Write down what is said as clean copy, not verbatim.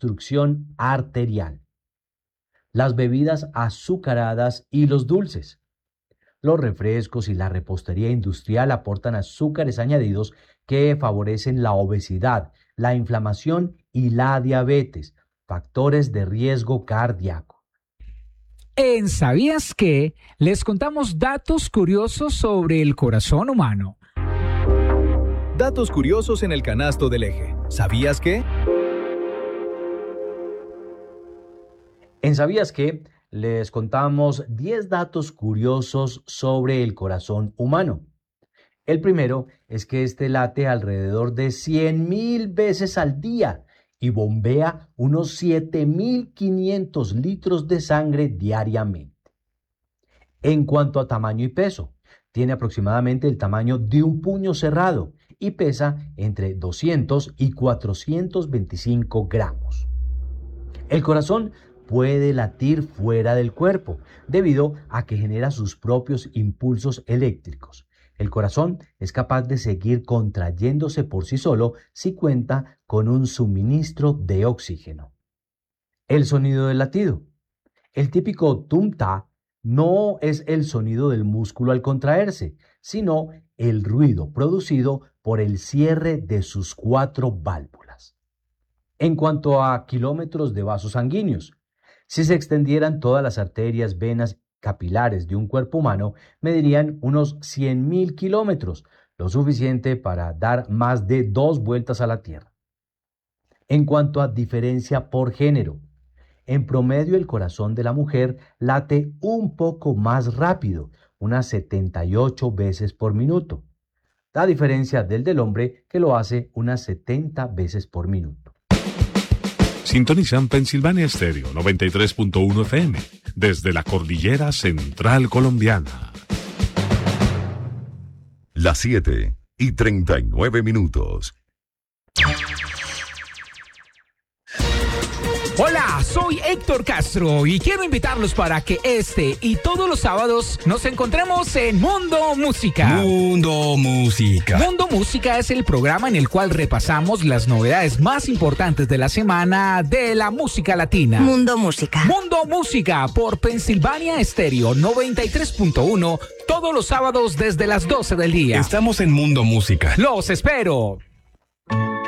obstrucción arterial. Las bebidas azucaradas y los dulces. Los refrescos y la repostería industrial aportan azúcares añadidos que favorecen la obesidad, la inflamación y la diabetes, factores de riesgo cardíaco. En ¿Sabías qué? Les contamos datos curiosos sobre el corazón humano. Datos curiosos en el canasto del eje. ¿Sabías qué? En ¿Sabías qué? Les contamos 10 datos curiosos sobre el corazón humano. El primero es que este late alrededor de 100.000 veces al día y bombea unos 7.500 litros de sangre diariamente. En cuanto a tamaño y peso, tiene aproximadamente el tamaño de un puño cerrado y pesa entre 200 y 425 gramos. El corazón puede latir fuera del cuerpo debido a que genera sus propios impulsos eléctricos. El corazón es capaz de seguir contrayéndose por sí solo si cuenta con un suministro de oxígeno. El sonido del latido. El típico tum-ta no es el sonido del músculo al contraerse, sino el ruido producido por el cierre de sus 4 válvulas. En cuanto a kilómetros de vasos sanguíneos, si se extendieran todas las arterias, venas, capilares de un cuerpo humano, medirían unos 100.000 kilómetros, lo suficiente para dar más de 2 vueltas a la Tierra. En cuanto a diferencia por género, en promedio el corazón de la mujer late un poco más rápido, unas 78 veces por minuto, a diferencia del hombre que lo hace unas 70 veces por minuto. Sintonizan Pensilvania Estéreo 93.1 FM desde la cordillera central colombiana. Las 7:39. Hola, soy Héctor Castro y quiero invitarlos para que este y todos los sábados nos encontremos en Mundo Música. Mundo Música. Mundo Música es el programa en el cual repasamos las novedades más importantes de la semana de la música latina. Mundo Música. Mundo Música por Pensilvania Estéreo 93.1 todos los sábados desde las 12 del día. Estamos en Mundo Música. ¡Los espero!